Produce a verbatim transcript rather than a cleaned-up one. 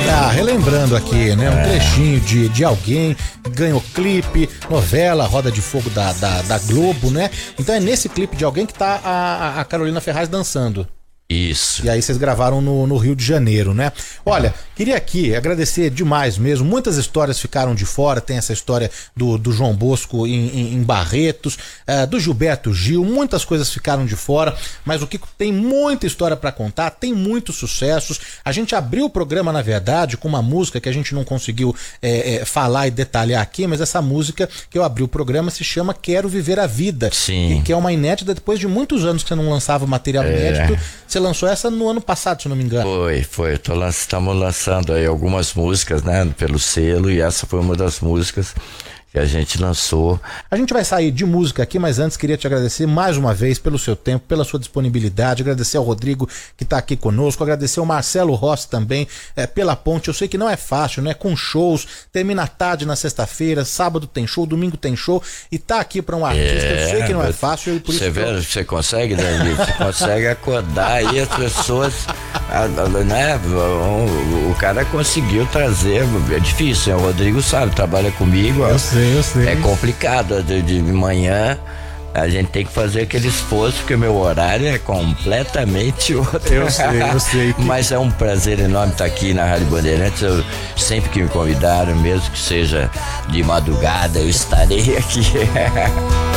Ah, relembrando aqui, né? Um trechinho de, de alguém que ganhou clipe, novela, Roda de Fogo da, da, da Globo, né? Então é nesse clipe de alguém que tá a, a Carolina Ferraz dançando. Isso. E aí vocês gravaram no, no Rio de Janeiro, né? Olha, queria aqui agradecer demais mesmo. Muitas histórias ficaram de fora. Tem essa história do, do João Bosco em, em, em Barretos, uh, do Gilberto Gil. Muitas coisas ficaram de fora, mas o Kiko tem muita história para contar, tem muitos sucessos. A gente abriu o programa, na verdade, com uma música que a gente não conseguiu é, é, falar e detalhar aqui, mas essa música que eu abri o programa se chama Quero Viver a Vida. Sim. E que é uma inédita depois de muitos anos que você não lançava material É. inédito. Você lançou essa no ano passado, se não me engano. Foi, foi. Estamos lançando aí algumas músicas, né, pelo selo, e essa foi uma das músicas que a gente lançou. A gente vai sair de música aqui, mas antes queria te agradecer mais uma vez pelo seu tempo, pela sua disponibilidade, agradecer ao Rodrigo que está aqui conosco, agradecer ao Marcelo Rossi também é, pela ponte. Eu sei que não é fácil, né? Com shows, termina tarde na sexta-feira, sábado tem show, domingo tem show, e tá aqui para um artista, é, eu sei que não é fácil. E por você isso vê, eu... você consegue, Dani? Você consegue acordar aí as pessoas, né? O, o cara conseguiu trazer, é difícil, né? O Rodrigo sabe, trabalha comigo, ó. Eu sei. Eu sei. É complicado, de, de manhã a gente tem que fazer aquele esforço, porque meu horário é completamente outro. Eu sei, eu sei. Que... Mas é um prazer enorme estar aqui na Rádio Bandeirantes. Eu, sempre que me convidaram, mesmo que seja de madrugada, eu estarei aqui.